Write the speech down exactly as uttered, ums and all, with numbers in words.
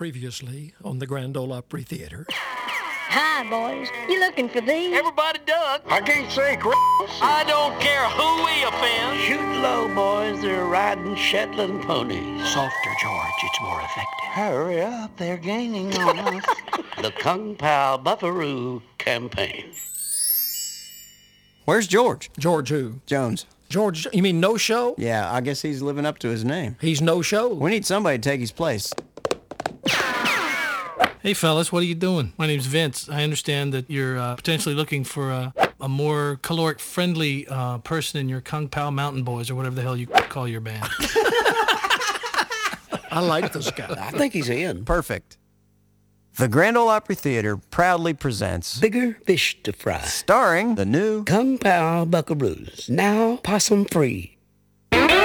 Previously on the Grand Ole Opry Theater. Hi, boys. You looking for these? Everybody duck. I can't say Chris. I don't care who we offend. Shoot low, boys. They're riding Shetland ponies. Softer, George. It's more effective. Hurry up. They're gaining on us. The Kung Pao Buckaroo Campaign. Where's George? George who? Jones. George, you mean no show? Yeah, I guess he's living up to his name. He's no show. We need somebody to take his place. Hey, fellas, what are you doing? My name's Vince. I understand that you're uh, potentially looking for a, a more caloric-friendly uh, person in your Kung Pao Mountain Boys, or whatever the hell you call your band. I like this guy. I think he's in. Perfect. The Grand Ole Opry Theater proudly presents... Bigger fish to fry. Starring the new... Kung Pao Buckaroos. Now possum free.